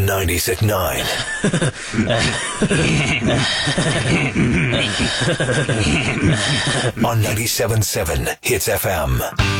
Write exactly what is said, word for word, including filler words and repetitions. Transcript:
on ninety-six point nine. On ninety-seven point seven Hits F M.